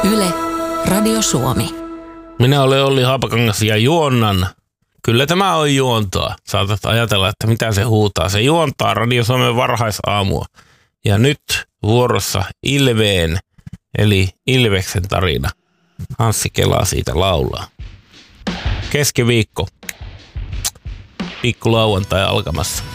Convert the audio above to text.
Yle, Radio Suomi. Minä olen Olli Haapakangas ja juonnan. Kyllä tämä on juontoa. Saatat ajatella, että mitä se huutaa. Se juontaa Radio Suomen varhaisaamua. Ja nyt vuorossa Ilveen, eli Ilveksen tarina. Anssi Kela siitä laulaa. Keskiviikko. Pikku lauantai alkamassa.